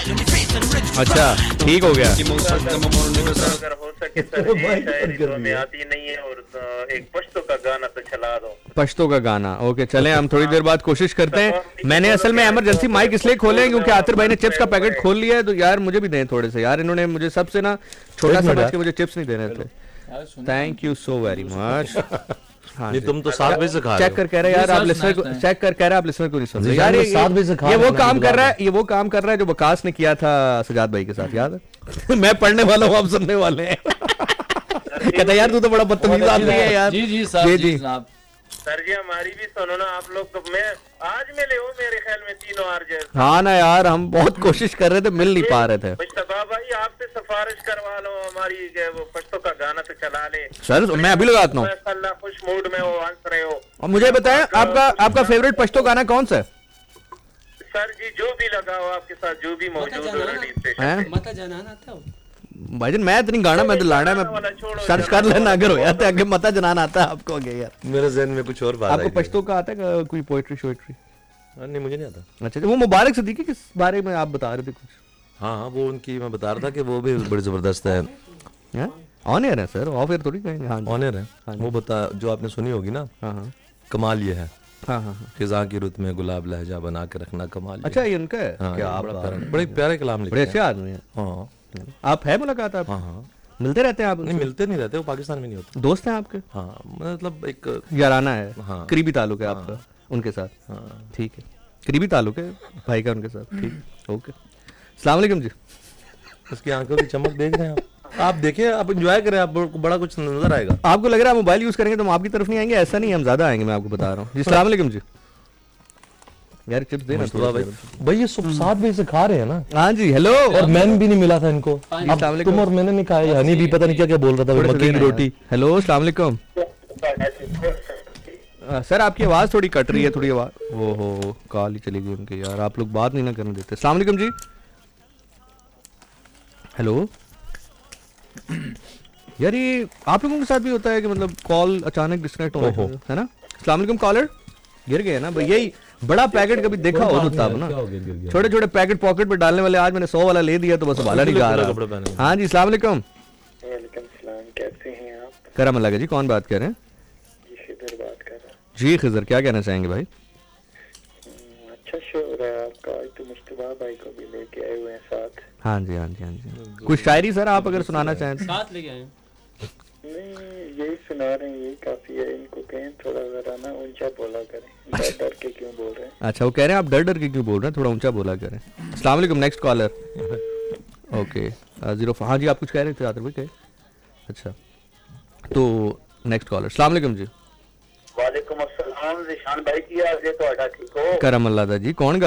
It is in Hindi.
अच्छा ठीक हो गया। अगर हो सके सर ये शायरी तो हमें आती नहीं है, और एक पश्तो का गाना तो चला दो। पश्तो का गाना, ओके चलें हम थोड़ी देर बाद कोशिश करते हैं। मैंने असल में इमरजेंसी माइक इसलिए खोले हैं क्योंकि आतिर भाई ने चिप्स का पैकेट खोल लिया है, तो यार मुझे भी दें थोड़े से यार। इन्होंने मुझे सबसे ना छोटा समझ के मुझे चिप्स नहीं दे रहे थे। Thank you so very much. हाँ तुम तो 7 बजे से खा रहे चेक कर कह रहे यार आप लिसनर को, चेक कर कह रहे आप लिसनर को नहीं सुन रहे यार। ये वो काम कर रहा है, ये वो काम कर रहा है जो वकास ने किया था सजाद भाई के साथ, याद है? मैं पढ़ने वाला हूँ, आप सुनने वाले हैं। कहता यार तू तो बड़ा बदतमीज आदमी है यार। जी जी साहब, जी साहब। सर जी हमारी भी सुनो ना आप लोग, तो मैं आज मिले हो मेरे ख्याल में तीनों आरजे। हाँ ना यार, हम बहुत कोशिश कर रहे थे, मिल नहीं पा रहे थे। मुश्तबा भाई आपसे सिफारिश करवा लो हमारी, वो पश्तो का गाना तो चला ले सर। मैं अभी लगाता हूँ, अल्लाह खुश मूड में हो, हंस रहे हो। और मुझे बताएं आपका फेवरेट पश्तो गाना कौन सा है? सर जी जो भी लगाओ आपके साथ, जो भी मौजूद हो रेडियो स्टेशन पे। मता जनाना आता हो भाईजान, मैं इतनी गाना मैं तो लाना मैं सर्च कर लेना अगर हो जाता है। आगे मता जनान आता है आपको आगे यार? मेरे ज़हन में कुछ और बात। आपको पश्तो का आता है कोई पोएट्री शोएट्री? नहीं मुझे नहीं आता। अच्छा, वो मुबारक सिद्दीकी किस बारे में आप बता रहे थे कुछ? हाँ हाँ, वो उनकी मैं बता रहा था कि वो भी बड़ी जबरदस्त है। ऑन एयर है सर, ऑफ एयर थोड़ी कहेंगे। हाँ ऑन एयर है। वो बता जो आपने सुनी होगी ना। हाँ हाँ, कमाल ये है हाँ हाँ, खिज़ां की रुत में गुलाब लहजा बना के रखना कमाल। अच्छा ये उनका है? हाँ, क्या बड़े प्यारे कलाम लिखे बड़े अच्छे आदमी है। हाँ आप है मुलाकात आप? हाँ हाँ, मिलते रहते हैं आप? नहीं मिलते नहीं रहते, वो पाकिस्तान में नहीं होते। दोस्त हैं आपके? हाँ मतलब एक याराना है। हाँ, करीबी ताल्लुक है आपका उनके साथ? हाँ ठीक है, करीबी ताल्लुक है भाई का उनके साथ। ठीक, ओके। अस्सलाम वालेकुम जी। उसकी आंखों की चमक देख रहे हैं आप देखिए, आप एंजॉय करें, आपको बड़ा कुछ नजर आएगा। आपको लग रहा है मोबाइल यूज करेंगे तो हम आपकी तरफ नहीं आएंगे? ऐसा नहीं, हम ज्यादा आएंगे, मैं आपको बता रहा हूँ जी। अस्सलाम वालेकुम जी। यार चिप्स देना थोड़ा भाई ये सुबह 7 बजे से खा रहे हैं ना। हाँ जी, हेलो। और मैन भी नहीं मिला था इनको। अब तुम और मैंने नहीं खाया, हनी भी पता नहीं क्या क्या बोल रहा था, मक्की की रोटी। हेलो, अस्सलाम वालेकुम सर। आपकी आवाज थोड़ी कट रही है, थोड़ी आवाज। ओहो, कॉल ही चली गई उनकी यार, आप लोग बात नहीं ना करने देते। अस्सलाम वालेकुम जी। हेलो यार, ये आप लोगों के साथ भी होता है कि मतलब कॉल अचानक डिस्कनेक्ट हो है ना? अस्सलाम वालेकुम कॉलर। गिर गए ना भाई, यही बड़ा पैकेट कभी देखा हो तो तब ना, छोटे छोटे पैकेट पॉकेट पे डालने वाले। आज मैंने 100 वाला ले दिया तो बस वाला नहीं जा रहा। हाँ जी, अस्सलाम वालेकुम। वालेकुम सलाम, कैसे हैं आप? करम अल्लाह का जी। कौन बात कर रहे हैं? जी खिजर बात कर रहा हूँ। जी खिजर, क्या कहना चाहेंगे भाई? अच्छा शो हो रहा है आपका, आज तो मुश्तबा भाई को भी लेके आए हुए हैं साथ। हाँ जी हाँ जी हाँ जी। कुछ शायरी सर आप अगर सुनाना चाहें तो? साथ लेके आए? नहीं यही सुना रहे हैं, यही काफी है। इनको कहें थोड़ा जरा ना ऊंचा बोला करें, डर डर के क्यों बोल रहे हैं? अच्छा, वो कह रहे हैं आप डर डर के क्यों बोल रहे हैं, थोड़ा ऊंचा बोला करें। अस्सलाम वालेकुम, नेक्स्ट कॉलर। ओके 04। हाँ जी, आप कुछ कह रहे थे आतिर भाई? अच्छा तो नेक्स्ट कॉलर। अस्सलाम वालेकुम जी। वालेकुम अस्सलाम, निशान भाई की हाल है, तो ठीक हो? करम अल्लाह दा जी। कौन